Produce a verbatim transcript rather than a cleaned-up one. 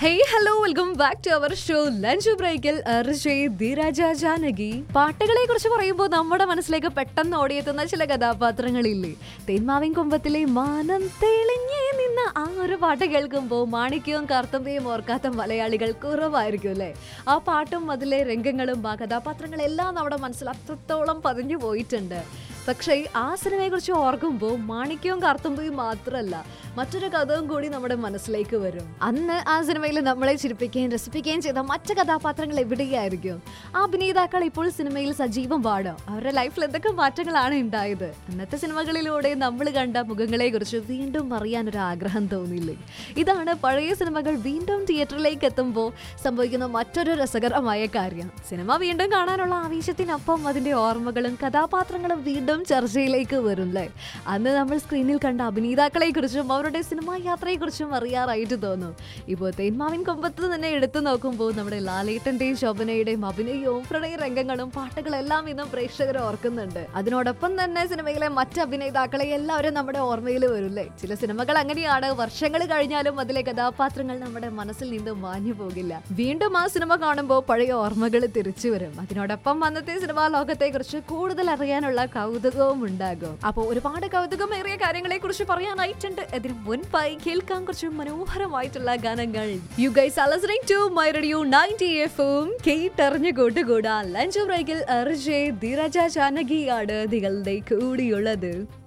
Hey hello welcome back to our show lunch ബ്രേക്കിൽ ധീരജ ജാനകി. പാട്ടുകളെ കുറിച്ച് പറയുമ്പോൾ നമ്മുടെ മനസ്സിലേക്ക് പെട്ടെന്ന് ഓടിയെത്തുന്ന ചില കഥാപാത്രങ്ങളില്ലേ? തേന്മാവിൻ കൊമ്പത്തിലെ മാനം തെളിഞ്ഞേ നിന്ന ആ ഒരു പാട്ട് കേൾക്കുമ്പോൾ മാണിക്യവും കാർത്തുമ്പയും ഓർക്കാത്ത മലയാളികൾ കുറവായിരിക്കും അല്ലേ? ആ പാട്ടും അതിലെ രംഗങ്ങളും ആ കഥാപാത്രങ്ങളെല്ലാം നമ്മുടെ മനസ്സിൽ അത്രത്തോളം പതിഞ്ഞു പോയിട്ടുണ്ട്. പക്ഷേ ആ സിനിമയെ കുറിച്ച് ഓർക്കുമ്പോൾ മാണിക്യവും കാർത്തുമ്പയും മാത്രമല്ല, മറ്റൊരു കഥയും കൂടി നമ്മുടെ മനസ്സിലേക്ക് വരും. അന്ന് ആ സിനിമയിൽ നമ്മളെ ചിരിപ്പിക്കുകയും രസിപ്പിക്കുകയും ചെയ്ത മറ്റു കഥാപാത്രങ്ങൾ എവിടെയായിരിക്കും? ആ അഭിനേതാക്കൾ ഇപ്പോൾ സിനിമയിൽ സജീവം പാടോ? അവരുടെ ലൈഫിൽ എന്തൊക്കെ മാറ്റങ്ങളാണ് ഉണ്ടായത്? അന്നത്തെ സിനിമകളിലൂടെ നമ്മൾ കണ്ട മുഖങ്ങളെ കുറിച്ച് വീണ്ടും അറിയാൻ ഒരു ആഗ്രഹം തോന്നിയില്ലേ? ഇതാണ് പഴയ സിനിമകൾ വീണ്ടും തിയേറ്ററിലേക്ക് എത്തുമ്പോൾ സംഭവിക്കുന്ന മറ്റൊരു രസകരമായ കാര്യം. സിനിമ വീണ്ടും കാണാനുള്ള ആവേശത്തിനൊപ്പം അതിന്റെ ഓർമ്മകളും കഥാപാത്രങ്ങളും വീണ്ടും ചർച്ചയിലേക്ക് വരും. അന്ന് നമ്മൾ സ്ക്രീനിൽ കണ്ട അഭിനേതാക്കളെ കുറിച്ചും അവരുടെ സിനിമാ യാത്രയെ കുറിച്ചും അറിയാറായിട്ട് തോന്നും. ഇപ്പോൾ തേന്മാവിൻ കൊമ്പത്ത് തന്നെ എടുത്തു നോക്കുമ്പോൾ നമ്മുടെ ലാലേട്ടന്റെയും ശോഭനയുടെയും അഭിനയവും പ്രണയ രംഗങ്ങളും പാട്ടുകളെല്ലാം ഇന്നും പ്രേക്ഷകർ ഓർക്കുന്നുണ്ട്. അതിനോടൊപ്പം തന്നെ സിനിമയിലെ മറ്റ് അഭിനേതാക്കളെ എല്ലാവരും നമ്മുടെ ഓർമ്മയിൽ വരില്ലേ? ചില സിനിമകൾ അങ്ങനെയാണ്, വർഷങ്ങൾ കഴിഞ്ഞാലും അതിലെ കഥാപാത്രങ്ങൾ നമ്മുടെ മനസ്സിൽ നിന്ന് മാഞ്ഞു പോകില്ല. വീണ്ടും ആ സിനിമ കാണുമ്പോൾ പഴയ ഓർമ്മകൾ തിരിച്ചു വരും. അതിനോടൊപ്പം അന്നത്തെ സിനിമാ ലോകത്തെ കുറിച്ച് കൂടുതൽ അറിയാനുള്ള കൗതുകവും ഉണ്ടാകും. അപ്പോൾ ഒരുപാട് കൗതുകമേറിയ കാര്യങ്ങളെ കുറിച്ച് പറയാനായിട്ടുണ്ട്. അതിന് മുൻപായി കേൾക്കാൻ കുറച്ച് മനോഹരമായിട്ടുള്ള ഗാനങ്ങൾ. You guys are listening to my radio ninety F M. കേട്ടറിഞ്ഞു കൂട്ടുകൂടാ lunch ബ്രേക്കിൽ ധീരജ ജാനകിയാണ് നിങ്ങളുടെ കൂടിയുള്ളത്.